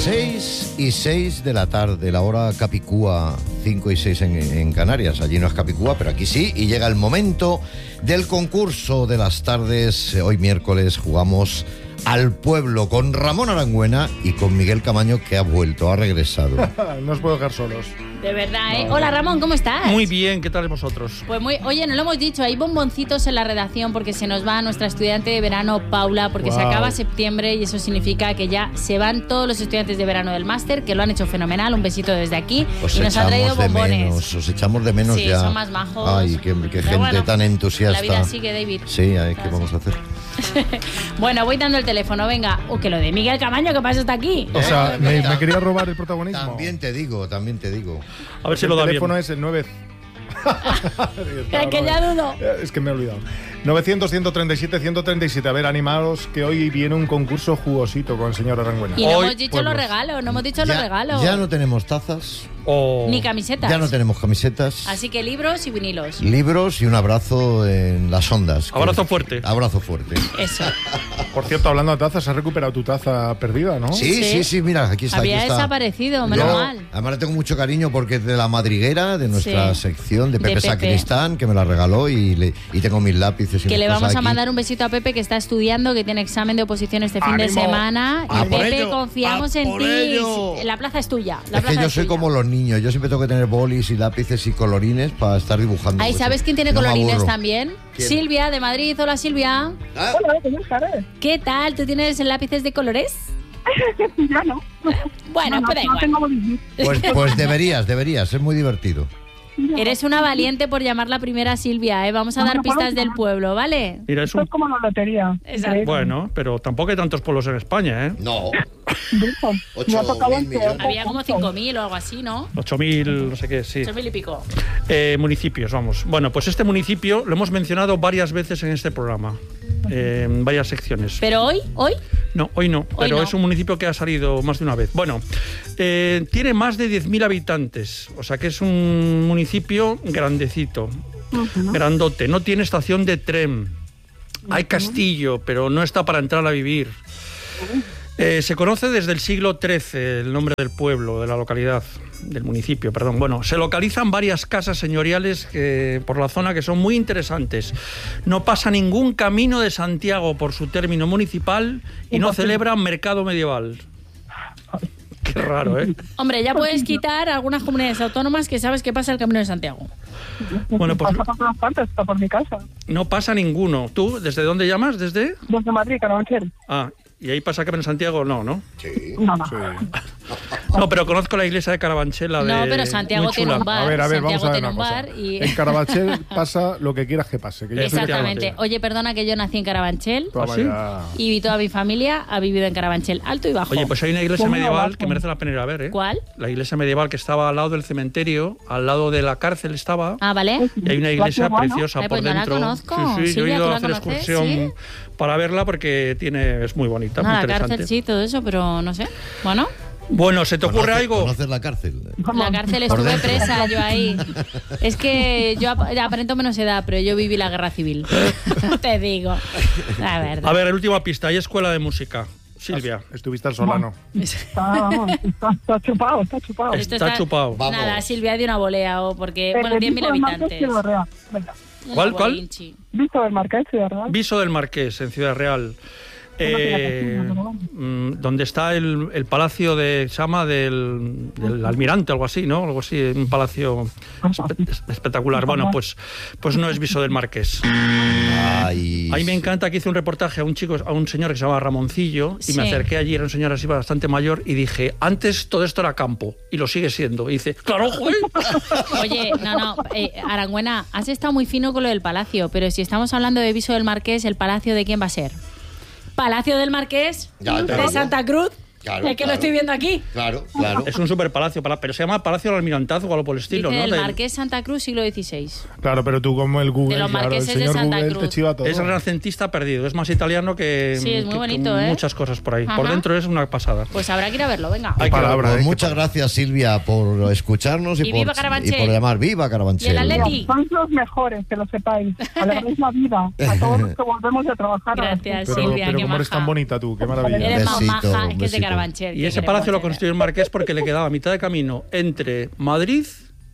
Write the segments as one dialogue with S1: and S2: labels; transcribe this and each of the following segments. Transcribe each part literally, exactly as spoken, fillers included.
S1: seis y seis de la tarde, la hora capicúa, cinco y seis en, en Canarias. Allí no es capicúa, pero aquí sí. Y llega el momento del concurso de las tardes. Hoy miércoles jugamos al pueblo con Ramón Arangüena y con Miguel Camaño, que ha vuelto, ha regresado.
S2: No os puedo dejar solos.
S3: De verdad, ¿eh? Hola, Ramón, ¿cómo estás?
S4: Muy bien, ¿qué tal vosotros?
S3: Pues muy... Oye, no lo hemos dicho, hay bomboncitos en la redacción porque se nos va nuestra estudiante de verano, Paula, porque
S2: wow.
S3: se acaba septiembre y eso significa que ya se van todos los estudiantes de verano del máster, que lo han hecho fenomenal. Un besito desde aquí.
S1: Os
S3: y nos han traído
S1: echamos de
S3: bombones.
S1: menos, os echamos de menos
S3: sí,
S1: ya.
S3: son más majos.
S1: Ay, qué, qué gente
S3: bueno,
S1: tan entusiasta.
S3: La vida sigue, David.
S1: Sí, ay, ¿qué vamos a hacer?
S3: Bueno, voy dando el teléfono, venga. Uh, que lo de Miguel Camaño, ¿qué pasa? Está aquí.
S2: O sea, me, me quería robar el protagonismo.
S1: También te digo, también te digo.
S4: A ver si lo da
S2: El
S4: bien.
S2: teléfono es el nueve...
S3: Es que ya dudo.
S2: Es que me he olvidado. novecientos, ciento treinta y siete, ciento treinta y siete. A ver, animaros, que hoy viene un concurso jugosito con el señor Arangüena.
S3: Y no
S4: Hoy,
S3: hemos dicho
S2: pueblos.
S3: los regalos, no hemos dicho
S1: Ya,
S3: los regalos.
S1: ya no tenemos tazas,
S4: Oh.
S3: Ni camisetas.
S1: ya no tenemos camisetas,
S3: Así que libros y vinilos.
S1: libros y un abrazo en las ondas.
S4: Abrazo fuerte.
S1: Abrazo fuerte.
S3: Eso.
S2: Por cierto, hablando de tazas, has recuperado tu taza perdida, ¿no?
S1: Sí,
S3: Sí.
S1: sí, sí, mira, aquí está.
S3: Había
S1: aquí está.
S3: desaparecido, menos
S1: Yo,
S3: mal.
S1: Además le tengo mucho cariño porque es de la madriguera, de nuestra
S3: Sí.
S1: sección, de
S3: De
S1: Pepe
S3: Pepe.
S1: Sacristán, que me la regaló y, le, y tengo mis lápices y
S3: Que
S1: unas
S3: le vamos
S1: cosas
S3: a
S1: aquí.
S3: mandar un besito a Pepe, que está estudiando, que tiene examen de oposición este fin de
S2: ¡Ánimo!
S3: semana.
S1: ¡A
S3: Y
S1: por
S3: Pepe,
S1: ello!
S3: confiamos
S1: ¡A
S3: en
S1: por
S3: ti.
S1: ello!
S3: La plaza es tuya. La
S1: Es que
S3: plaza
S1: yo
S3: es
S1: soy
S3: tuya.
S1: como los niños, yo siempre tengo que tener bolis y lápices y colorines para estar dibujando.
S3: Ay,
S1: pues,
S3: ¿sabes quién tiene
S1: no me
S3: colorines
S1: aburro.
S3: también?
S1: ¿Quién?
S3: Silvia, de Madrid. Hola, Silvia.
S1: Ah,
S5: Hola, buenas tardes.
S3: ¿Qué tal? ¿Tú tienes lápices de colores?
S5: Ya no.
S3: Bueno,
S5: no, no,
S3: pues da
S5: no
S3: igual.
S5: tengo bolillos.
S1: pues, pues deberías, deberías, es muy divertido.
S3: Eres una valiente por llamar la primera Silvia, ¿eh? Vamos a
S5: No,
S3: dar
S5: no puedo
S3: pistas del
S5: llamar.
S3: pueblo, ¿vale?
S4: Mira, es
S5: Esto
S4: un...
S5: es como la lotería.
S3: Exacto.
S4: Bueno, pero tampoco hay tantos pueblos en España, ¿eh?
S1: No.
S5: Bruto.
S1: Ocho
S5: Me ha tocado
S1: mil
S5: el peor
S1: millones.
S3: Había como
S5: concurso.
S3: cinco mil o algo así, ¿no?
S4: ocho mil, no sé qué, sí.
S3: ocho mil y pico.
S4: Eh, municipios, vamos. Bueno, pues este municipio lo hemos mencionado varias veces en este programa, eh, en varias secciones.
S3: Pero hoy, hoy,
S4: No, hoy no, pero
S3: no.
S4: es un municipio que ha salido más de una vez. Bueno, eh, tiene más de diez mil habitantes, o sea que es un municipio grandecito,
S5: Ujú.
S4: grandote. No tiene estación de tren. Hay castillo, pero no está para entrar a vivir. Eh, se conoce desde el siglo trece el nombre del pueblo, de la localidad, del municipio, perdón. Bueno, se localizan varias casas señoriales que, por la zona que son muy interesantes. No pasa ningún camino de Santiago por su término municipal y no celebran mercado medieval. Qué raro, ¿eh?
S3: hombre, ya puedes quitar algunas comunidades autónomas que sabes que pasa el Camino de Santiago.
S4: Bueno, pues
S5: Pasa por todas partes, está por mi casa.
S4: no pasa ninguno. ¿Tú desde dónde llamas? ¿Desde?
S5: Desde Madrid, Carabanchel.
S4: Ah, ¿y ahí pasa Camino de Santiago? No, ¿no?
S1: Sí.
S5: No, no.
S2: Sí.
S4: No, pero conozco la iglesia de Carabanchel, la de...
S3: No, pero Santiago
S4: muy
S3: tiene
S4: chula.
S3: un bar.
S2: A ver, a ver,
S3: Santiago
S2: vamos a ver
S3: tiene
S2: una
S3: un
S2: cosa.
S3: bar y...
S2: En Carabanchel pasa lo que quieras que pase. Que yo soy
S3: Exactamente.
S4: Efectivamente.
S3: Oye, perdona que yo nací en Carabanchel
S2: Toma
S4: ¿Ah, sí?
S2: ya.
S3: y toda mi familia ha vivido en Carabanchel, alto y bajo.
S4: Oye, pues hay una iglesia
S5: ¿Cómo
S4: medieval
S5: abajo?
S4: que merece la pena ir a ver, ¿eh?
S3: ¿Cuál?
S4: La iglesia medieval que estaba al lado del cementerio, al lado de la cárcel estaba,
S3: Ah, ¿vale?
S4: y hay una iglesia
S5: Guau, ¿no?
S4: preciosa
S3: Ay,
S4: por
S3: pues no la
S4: dentro.
S3: conozco.
S4: Sí, sí, yo he
S3: Silvia,
S4: ido
S3: ¿tú
S4: a
S3: la
S4: hacer
S3: conoces?
S4: excursión
S3: ¿Sí?
S4: para verla porque tiene es muy bonita,
S3: No,
S4: muy
S3: la
S4: interesante.
S3: cárcel sí, todo eso, pero no sé. Bueno,
S4: Bueno, ¿se te ocurre
S1: ¿Conoces-
S4: algo?
S1: ¿Conoces la cárcel?
S3: la cárcel
S1: Por
S3: estuve
S1: dentro.
S3: presa yo ahí. Es que yo ap- aparento menos edad, pero yo viví la guerra civil. Te digo. La verdad.
S4: A ver, la última pista, hay escuela de música. Silvia.
S2: Estuviste al Solano.
S5: Está, vamos, está, está chupado, está chupado.
S3: Esto
S4: está chupado.
S1: Vamos.
S3: Nada, Silvia de una volea o porque,
S5: Eh,
S3: bueno, diez mil
S5: Visto del Marqués,
S3: habitantes.
S5: Ciudad Real. Venga.
S3: Una
S4: ¿Cuál, cuál?
S3: bolinchi.
S5: Visto del Marqués, Ciudad Real.
S4: Viso del Marqués, en Ciudad Real.
S5: Bueno, que la
S4: Eh,
S5: cocina, pero vamos.
S4: mm, donde está el, el palacio de se llama del, del almirante, algo así, ¿no? Algo así, un palacio espe- es- espectacular. Bueno, pues, pues no es Viso del Marqués.
S1: Ay,
S4: A mí me encanta que hice un reportaje a un chico, a un señor que se llama Ramoncillo, y
S3: Sí.
S4: me acerqué allí, era un señor así bastante mayor, y dije, antes todo esto era campo, y lo sigue siendo. Y dice, claro, joder.
S3: Oye, no, no, eh, Arangüena, has estado muy fino con lo del palacio, pero si estamos hablando de Viso del Marqués, ¿el palacio de quién va a ser? ¿Palacio del Marqués?
S1: Ya,
S3: ¿De
S1: claro.
S3: Santa Cruz?
S1: Claro,
S3: Es que
S1: claro.
S3: lo estoy viendo aquí.
S1: Claro, claro.
S4: Es un super palacio, pero se llama Palacio del Almirantazgo o algo por el estilo,
S3: Dice
S4: ¿no?
S3: el
S4: Del-
S3: Marqués Santa Cruz, siglo dieciséis.
S2: Claro, pero tú como el Google,
S3: De los
S2: claro, el
S3: marqueses de
S2: señor
S3: Santa
S2: Google
S3: Cruz.
S2: te chiva todo.
S4: Es renacentista perdido, es más italiano que,
S3: Sí, es muy
S4: que- que
S3: bonito, ¿eh?
S4: muchas cosas por ahí.
S3: Ajá.
S4: Por dentro es una pasada.
S3: Pues habrá que ir a verlo, venga.
S4: Hay que
S2: palabra,
S1: Pues
S2: ¿eh?
S1: muchas gracias, Silvia, por escucharnos y,
S3: Y
S1: por,
S3: viva Carabanchel.
S1: y por llamar. ¡Viva Carabanchel!
S3: Y el Atleti.
S5: Sois los mejores, que lo sepáis. Alegréis la vida a todos los que volvemos a trabajar. a las
S3: Gracias,
S2: Pero,
S3: Silvia,
S2: pero
S3: qué
S2: como eres
S3: maja.
S2: tan bonita tú, qué maravilla.
S3: Eres más
S1: Besito,
S3: maja, es que es de
S1: besito.
S3: Carabanchel.
S4: Y
S3: ¿qué
S4: ese
S3: queremos
S4: palacio lo
S3: tener?
S4: construyó el marqués porque le quedaba a mitad de camino entre Madrid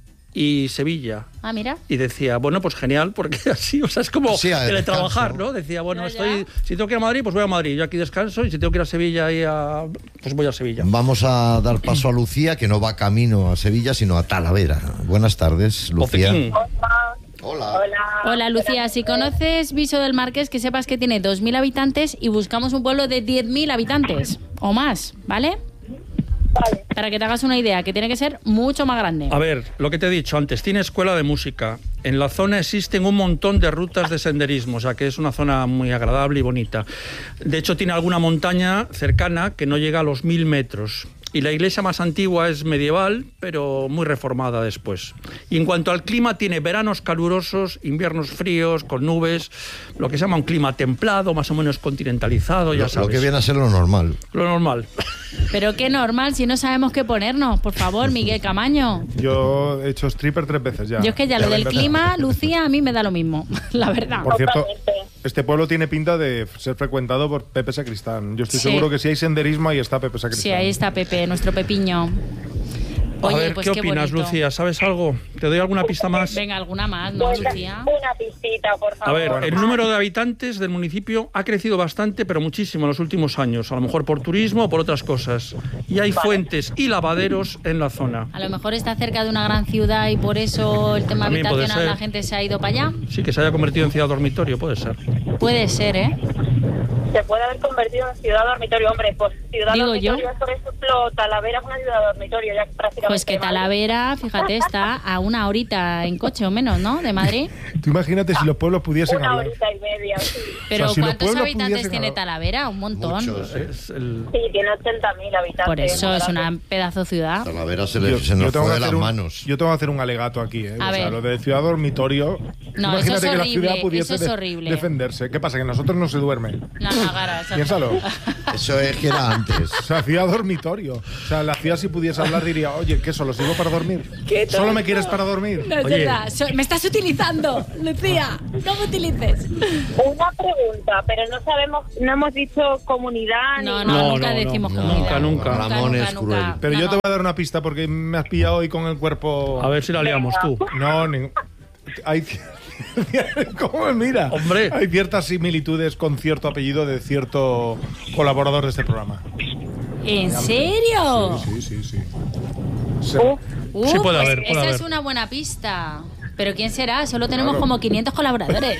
S4: y Sevilla.
S3: Ah, mira.
S4: Y decía, bueno, pues genial, porque así, o sea, es como
S1: Sí, a
S4: teletrabajar,
S1: descanso.
S4: ¿no? Decía, bueno,
S3: Ya,
S4: estoy,
S3: ya.
S4: si tengo que ir a Madrid, pues voy a Madrid. Yo aquí descanso, y si tengo que ir a Sevilla, y a, pues voy a Sevilla.
S1: Vamos a dar paso a Lucía, que no va camino a Sevilla, sino a Talavera. Buenas tardes, Lucía.
S4: Bocequín.
S1: Hola.
S5: Hola.
S3: Hola, Lucía. Si conoces Viso del Marqués, que sepas que tiene dos mil habitantes y buscamos un pueblo de diez mil habitantes o más, ¿vale?
S5: Vale.
S3: Para que te hagas una idea, que tiene que ser mucho más grande.
S4: A ver, lo que te he dicho antes, tiene escuela de música. En la zona existen un montón de rutas de senderismo, o sea que es una zona muy agradable y bonita. De hecho, tiene alguna montaña cercana que no llega a los mil metros. Y la iglesia más antigua es medieval, pero muy reformada después. Y en cuanto al clima, tiene veranos calurosos, inviernos fríos, con nubes, lo que se llama un clima templado, más o menos continentalizado, ya
S1: Lo,
S4: sabes.
S1: lo que viene a ser lo normal.
S4: Lo normal.
S3: Pero qué normal, si no sabemos qué ponernos. Por favor, Miguel Camaño.
S2: Yo he hecho stripper tres veces ya.
S3: Yo es que ya lo del clima, Lucía, a mí me da lo mismo, la verdad.
S2: Por cierto,
S5: Totalmente.
S2: este pueblo tiene pinta de ser frecuentado por Pepe Sacristán. Yo estoy
S3: Sí.
S2: seguro que si hay senderismo, ahí está Pepe Sacristán.
S3: Sí, ahí está Pepe, nuestro Pepiño.
S4: A
S3: Oye,
S4: ver,
S3: pues
S4: ¿qué opinas,
S3: bonito.
S4: Lucía? ¿Sabes algo? ¿Te doy alguna pista más?
S3: Venga, alguna más, ¿no,
S5: Pues,
S3: Lucía?
S5: una pistita, por
S4: A
S5: favor.
S4: ver, el número de habitantes del municipio ha crecido bastante, pero muchísimo en los últimos años, a lo mejor por turismo o por otras cosas. Y hay fuentes y lavaderos en la zona.
S3: A lo mejor está cerca de una gran ciudad y por eso el tema
S4: También puede
S3: habitacional
S4: ser.
S3: la gente se ha ido para allá.
S4: Sí, que se haya convertido en ciudad dormitorio, puede ser.
S3: Puede ser, ¿eh?
S5: Se puede haber convertido en ciudad dormitorio, hombre. Pues ciudad
S3: Digo
S5: dormitorio
S3: yo.
S5: es, por ejemplo, Talavera es una ciudad dormitorio, ya prácticamente.
S3: Pues que Talavera, fíjate, está a una horita en coche o menos, ¿no? De Madrid.
S2: Tú imagínate si los pueblos pudiesen
S5: Una
S2: hablar.
S5: horita y media, sí.
S3: Pero
S2: O sea, si los
S3: ¿cuántos
S2: pueblos
S3: habitantes
S2: pudiesen
S3: tiene
S2: hablar-
S3: Talavera? Un montón.
S1: Muchos, ¿eh?
S4: Es el-
S5: Sí, tiene ochenta mil habitantes.
S3: Por eso es
S5: Grande.
S3: una pedazo ciudad.
S1: Talavera se, le-
S2: Yo-
S1: se nos
S2: yo tengo
S1: fue
S2: que
S1: de las
S2: hacer un-
S1: manos.
S2: Yo tengo que hacer un alegato aquí, ¿eh?
S3: A
S2: O sea,
S3: ver.
S2: lo de ciudad dormitorio.
S3: No, eso
S2: imagínate
S3: es
S2: que la
S3: horrible,
S2: ciudad pudiese
S3: eso es
S2: de-
S3: horrible.
S2: defenderse. ¿Qué pasa? Que nosotros no se duerme.
S3: No, no, Gara, exacto.
S2: Piénsalo.
S1: Eso es que era antes.
S2: O sea, ciudad dormitorio. O sea, la ciudad si pudiese hablar diría, oye, ¿qué solo sirvo para dormir? ¿Solo me quieres para dormir?
S3: No es
S4: Oye.
S3: verdad. So- me estás utilizando, Lucía. No me utilices.
S5: Una pregunta, pero no sabemos, no hemos dicho comunidad
S3: No,
S5: ni
S3: no,
S4: No,
S3: nunca
S4: no, no.
S3: decimos
S1: No,
S3: comunidad.
S4: nunca, nunca.
S1: Ramón es cruel.
S2: Pero
S3: No,
S2: yo
S3: no.
S2: te voy a dar una pista porque me has pillado hoy con el cuerpo.
S4: A ver si la liamos tú.
S2: No, ni- hay ci- ¿Cómo me mira?
S4: Hombre.
S2: Hay ciertas similitudes con cierto apellido de cierto colaborador de este programa.
S3: ¿En serio?
S2: Sí, sí, sí. Se-
S5: Uf,
S3: Uh,
S4: Sí puede
S3: pues
S4: haber, puede
S3: esa
S4: haber.
S3: es una buena pista. ¿Pero quién será? Solo tenemos
S2: Claro.
S3: como quinientos colaboradores.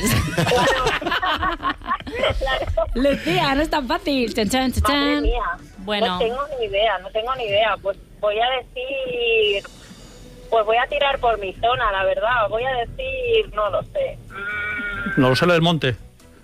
S3: Lucía, no es tan fácil. Chan, chan, chan,
S5: madre
S3: chan.
S5: mía.
S3: Bueno.
S5: No tengo ni idea, no tengo ni idea. Pues voy a decir, pues voy a tirar por mi zona, la verdad. Voy a decir, no lo sé. Mm,
S4: No lo sé del monte.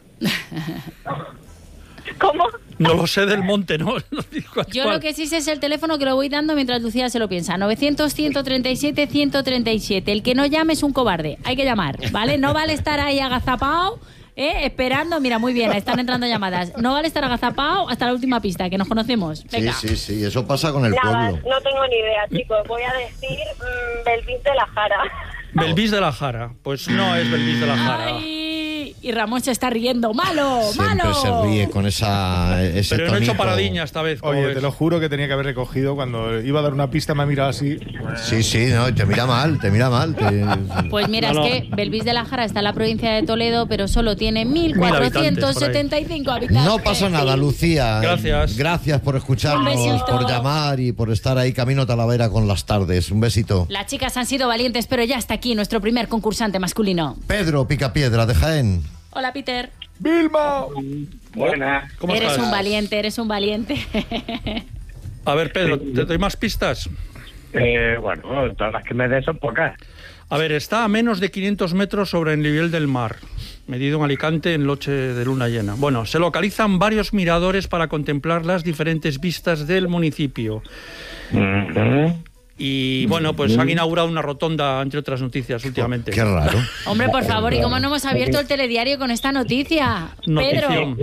S5: ¿Cómo?
S4: No lo sé del monte, ¿no? No digo cuál.
S3: Yo lo que sí sé es el teléfono que lo voy dando mientras Lucía se lo piensa. novecientos, ciento treinta y siete, ciento treinta y siete. El que no llame es un cobarde. Hay que llamar, ¿vale? No vale estar ahí agazapado, ¿eh? Esperando. Mira, muy bien, ahí están entrando llamadas. No vale estar agazapado hasta la última pista, que nos conocemos.
S1: Sí,
S3: Venga.
S1: sí, sí, eso pasa con el
S5: Nada,
S1: pueblo.
S5: no tengo ni idea, chicos. Voy a decir mm, Belvis de la Jara.
S4: Belvis de la Jara. Pues no es Belvis de la Jara.
S3: Ay, y Ramón se está riendo. ¡Malo,
S1: Siempre
S3: malo!
S1: se ríe con esa, ese
S4: Pero no he hecho
S1: tonito.
S4: paradiña esta vez. como
S2: Oye,
S4: ves.
S2: te lo juro que tenía que haber recogido cuando iba a dar una pista, me ha mirado así.
S1: Sí, sí, no, te mira mal, te mira mal. te-
S3: Pues mira,
S4: No, no.
S3: es que Belvis de la Jara está en la provincia de Toledo, pero solo tiene mil cuatrocientos setenta y cinco habitantes.
S1: No pasa nada, Lucía.
S4: Gracias.
S1: Gracias por
S3: Un
S1: escucharnos,
S3: besito.
S1: por llamar y por estar ahí camino a Talavera con las tardes. Un besito.
S3: Las chicas han sido valientes, pero ya está aquí nuestro primer concursante masculino.
S1: Pedro Picapiedra de Jaén.
S3: Hola, Peter.
S2: ¡Vilma!
S6: Buenas.
S4: ¿Cómo
S3: Eres
S4: estás?
S3: un valiente, eres un valiente.
S4: A ver, Pedro, ¿te doy más pistas?
S6: Eh, bueno, todas las que me des son pocas.
S4: A ver, está a menos de quinientos metros sobre el nivel del mar, medido en Alicante en noche de luna llena. Bueno, se localizan varios miradores para contemplar las diferentes vistas del municipio.
S6: Ujú.
S4: Y bueno, pues han inaugurado una rotonda, entre otras noticias, últimamente.
S1: Qué raro.
S3: Hombre, por favor, ¿y cómo no hemos abierto el telediario con esta noticia?
S4: Notición.
S3: Pedro.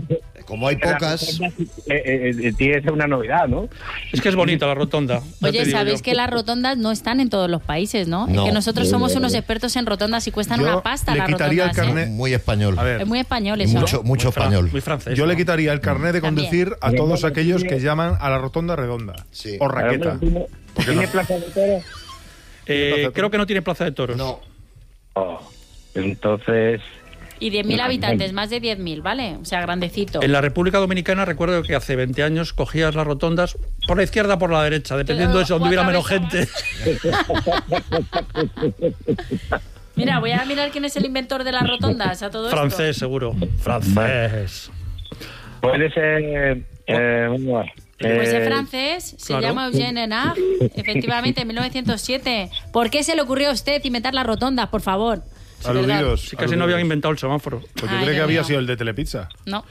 S1: como hay pocas...
S6: Eh, eh, eh, tiene que ser una novedad, ¿no?
S4: Es que es bonita la rotonda. ya te
S3: Oye,
S4: digo
S3: sabéis
S4: yo.
S3: que las rotondas no están en todos los países, ¿no?
S1: No.
S3: Es que nosotros somos unos expertos en rotondas y cuestan
S2: Yo
S3: una pasta
S2: le
S3: las
S2: quitaría el
S3: rotondas. ¿eh?
S2: carnet.
S1: Muy español.
S2: A ver,
S3: Es muy español eso.
S1: Mucho,
S3: ¿eh?
S1: mucho
S4: Muy fran-
S1: español.
S4: Muy francés.
S2: yo le
S4: ¿no?
S2: quitaría el carnet de
S3: También.
S2: conducir a todos aquellos que llaman a la rotonda redonda.
S1: Sí.
S2: O raqueta.
S6: ¿Tiene,
S2: ¿Por qué
S6: ¿tiene
S2: no?
S6: plaza de toros?
S4: Eh, creo que no tiene plaza de toros.
S1: No.
S6: Oh, entonces...
S3: Y diez mil habitantes, más de diez mil, ¿vale? O sea, grandecito.
S4: En la República Dominicana recuerdo que hace veinte años cogías las rotondas por la izquierda o por la derecha, dependiendo de donde hubiera menos gente.
S3: Mira, voy a mirar quién es el inventor de las rotondas a todo
S4: Francés, seguro. Francés.
S6: Puede ser... Eh, vamos a ver.
S3: esto. Pues
S6: Eh,
S3: es francés, se
S4: claro.
S3: llama Eugène Renard, efectivamente, en mil novecientos siete. ¿Por qué se le ocurrió a usted inventar las rotondas, por favor? Sí, ¿verdad?
S2: Aludidos.
S4: Sí, casi no habían inventado el semáforo.
S2: Pues yo
S3: Ay,
S2: creía que
S3: Dios
S2: había
S3: mío.
S2: sido el de Telepizza.
S3: No.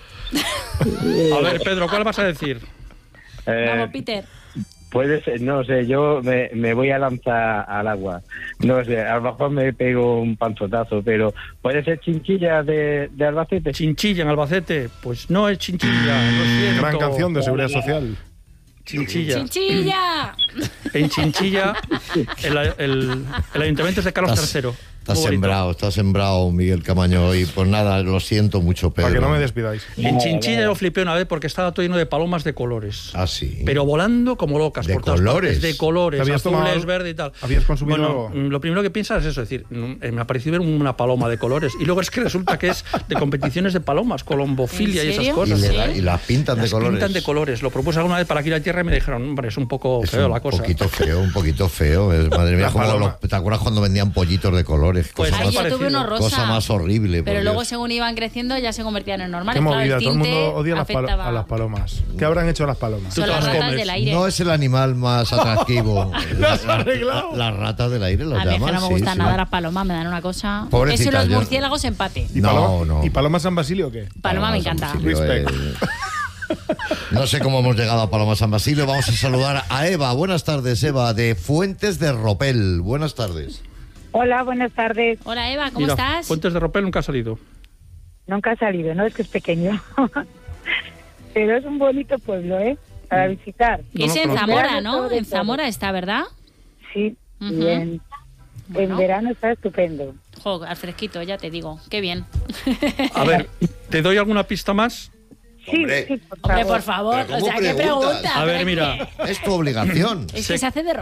S4: A ver, Pedro, ¿cuál vas a decir?
S6: eh,
S3: Vamos, Peter.
S6: Puede ser, no sé, yo me, me voy a lanzar al agua. No sé, a lo mejor me pego un panzotazo, pero puede ser Chinchilla de, de Albacete.
S4: Chinchilla en Albacete. Pues no es Chinchilla, lo siento.
S2: Gran canción de Seguridad Social.
S4: Chinchilla.
S3: ¡Chinchilla!
S4: En Chinchilla, el, el- el ayuntamiento es de Carlos
S1: Estás-
S4: tercero.
S1: Está
S4: Muy bonito.
S1: sembrado, está sembrado Miguel Camaño y pues nada, lo siento mucho, Pedro.
S2: Para que no me despidáis.
S4: En Chinchilla yo flipé una vez porque estaba todo lleno de palomas de colores.
S1: Ah, sí.
S4: Pero volando como locas
S1: ¿De
S4: por todas
S1: colores?
S4: partes, de colores,
S2: ¿Te habías
S4: azules,
S2: tomado-
S4: verde y tal.
S2: habías consumido
S4: bueno,
S2: algo?
S4: mm, lo primero que piensas es eso, es decir, mm, eh, me ha parecido ver una paloma de colores y luego es que resulta que es de competiciones de palomas, colombofilia
S3: ¿En
S4: y esas
S3: serio?
S1: y,
S4: cosas.
S1: le
S3: ¿Sí?
S1: da- y las pintan
S4: Las
S1: de colores.
S4: pintan de colores. Lo propuse alguna vez para aquí a la tierra y me dijeron, hombre, es un poco
S1: Es
S4: feo
S1: un
S4: la cosa.
S1: poquito feo, un poquito feo. Es, madre mía,
S2: La
S1: como
S2: paloma.
S1: los- ¿te acuerdas cuando vendían pollitos de colores?
S4: Pues
S1: Cosa,
S3: Ay,
S1: más,
S3: yo
S4: parecido.
S3: tuve unos rosa.
S1: cosa más horrible.
S3: Pero
S1: por
S3: luego,
S1: Dios.
S3: según iban creciendo, ya se convertían en normales.
S2: Qué
S3: Claro,
S2: movida,
S3: el
S2: todo el mundo
S3: tinte
S2: odia las, palo-
S3: afectaba-
S2: a las palomas. ¿Qué habrán hecho las palomas?
S4: Tú
S3: Son
S4: te
S3: las
S4: las
S3: ratas
S4: comes.
S3: del aire.
S1: No es el animal más atractivo.
S2: Lo has arreglado.
S1: La- Las ratas del aire las
S3: A mí es que
S1: llaman.
S3: no me
S1: sí,
S3: gustan
S1: sí.
S3: nada las palomas, me dan una cosa.
S1: Pobrecita,
S3: Eso y los
S1: yo-
S3: murciélagos empate.
S2: ¿Y
S1: No,
S2: paloma,
S1: no.
S2: ¿Y Paloma San Basilio qué?
S3: Paloma me
S1: San
S3: encanta.
S1: Basilio,
S2: Respect.
S1: eh. No sé cómo hemos llegado a Paloma San Basilio. Vamos a saludar a Eva. Buenas tardes, Eva, de Fuentes de Ropel. Buenas tardes.
S5: Hola, buenas tardes.
S3: Hola, Eva, ¿cómo
S4: Mira,
S3: estás?
S4: Fuentes de Ropel nunca ha salido.
S5: Nunca ha salido, ¿no? Es que es pequeño. Pero es un bonito pueblo, ¿eh? Para visitar.
S4: No,
S3: Es
S4: no,
S3: en
S4: pero-
S3: Zamora,
S5: Verano
S3: ¿no?
S5: sobre
S3: En
S5: todo.
S3: Zamora está, ¿verdad?
S5: Sí,
S3: Ujú.
S5: y en,
S3: Bueno.
S5: en verano está estupendo.
S3: Jo, al fresquito, ya te digo. Qué bien.
S4: A ver, ¿te doy alguna pista más?
S5: Sí,
S1: Hombre.
S5: sí, por
S3: Hombre,
S5: favor.
S3: por favor.
S1: Pero
S3: O
S1: ¿cómo
S3: sea, ¿qué
S1: preguntas?
S3: pregunta?
S4: A ver,
S3: Pero
S4: mira.
S3: es que-
S1: Es tu obligación.
S3: Es
S4: Se-
S3: que se hace de